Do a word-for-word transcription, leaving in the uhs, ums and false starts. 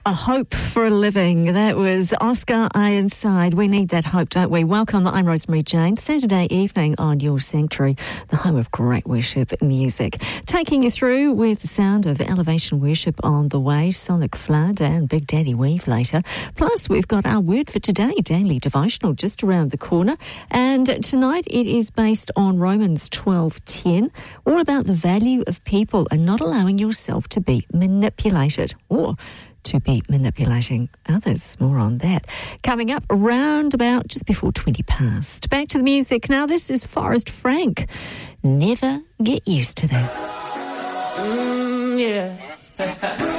A hope for a living. That was Oscar Ironside. We need that hope, don't we? Welcome, I'm Rosemary Jane. Saturday evening on Your Sanctuary, the home of great worship music. Taking you through with the sound of Elevation Worship on the way, Sonic Flood and Big Daddy Weave later. Plus, we've got our word for today, Daily Devotional, just around the corner. And tonight it is based on Romans twelve ten, all about the value of people and not allowing yourself to be manipulated. Or to be manipulating others. More on that. Coming up around about just before twenty past. Back to the music now. This is Forrest Frank. Never get used to this. Mm, yeah.